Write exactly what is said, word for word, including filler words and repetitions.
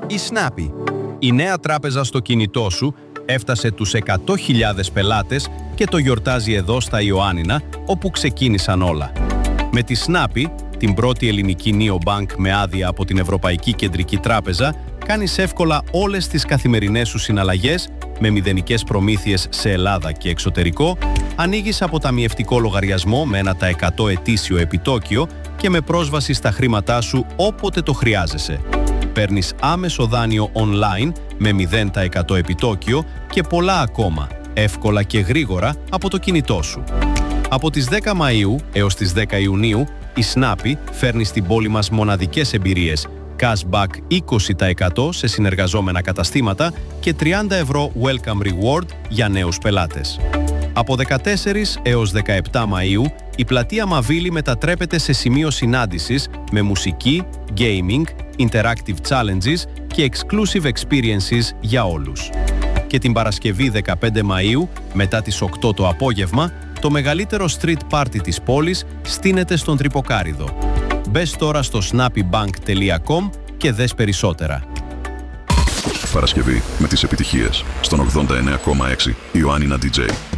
Η Snappy, η νέα τράπεζα στο κινητό σου, έφτασε τους εκατό χιλιάδες πελάτες και το γιορτάζει εδώ στα Ιωάννινα, όπου ξεκίνησαν όλα. Με τη Snappy, την πρώτη ελληνική neobank με άδεια από την Ευρωπαϊκή Κεντρική Τράπεζα, κάνεις εύκολα όλες τις καθημερινές σου συναλλαγές με μηδενικές προμήθειες σε Ελλάδα και εξωτερικό, ανοίγεις αποταμιευτικό λογαριασμό με ένα τοις εκατό ετήσιο επιτόκιο και με πρόσβαση στα χρήματά σου όποτε το χρειάζεσαι. Παίρνεις άμεσο δάνειο online με μηδέν τοις εκατό επιτόκιο και πολλά ακόμα, εύκολα και γρήγορα από το κινητό σου. Από τις δέκα Μαΐου έως τις δέκα Ιουνίου, η Snappy φέρνει στην πόλη μας μοναδικές εμπειρίες, cashback είκοσι τοις εκατό σε συνεργαζόμενα καταστήματα και τριάντα ευρώ welcome reward για νέους πελάτες. Από δεκατέσσερις έως δεκαεπτά Μαΐου, η πλατεία Μαβίλη μετατρέπεται σε σημείο συνάντησης με μουσική, gaming, interactive challenges και exclusive experiences για όλους. Και την Παρασκευή δεκαπέντε Μαΐου, μετά τις οκτώ το απόγευμα, το μεγαλύτερο street party της πόλης στείνεται στον Τρυποκάριδο. Μπες τώρα στο snappybank τελεία com και δες περισσότερα. Παρασκευή με τις επιτυχίες στον ογδόντα εννέα κόμμα έξι Ιωάννινα ντι τζέι.